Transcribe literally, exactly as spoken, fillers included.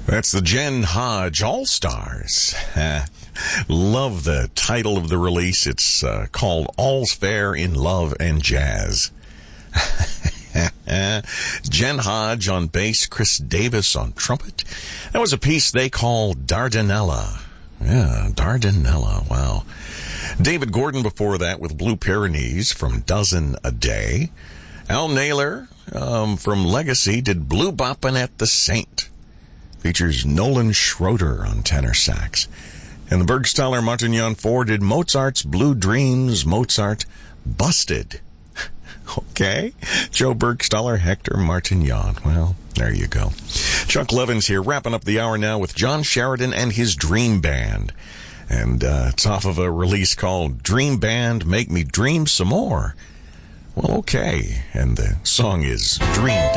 That's the Jen Hodge All-Stars. Love the title of the release. It's uh, called All's Fair in Love and Jazz. Jen Hodge on bass, Chris Davis on trumpet. That was a piece they call Dardanella. Yeah, Dardanella. Wow. David Gordon before that with Blue Pyrenees from Dozen a Day. Al Naylor um, from Legacy did Blue Boppin' at the Saint. Features Nolan Schroeder on tenor sax. And the Bergstaller Martignon four did Mozart's Blue Dreams, Mozart Busted. Okay. Joe Bergstaller, Hector Martignon. Well, there you go. Chuck Levins here, wrapping up the hour now with John Sheridan and his Dream Band. And uh, it's off of a release called Dream Band, Make Me Dream Some More. Well, okay. And the song is Dream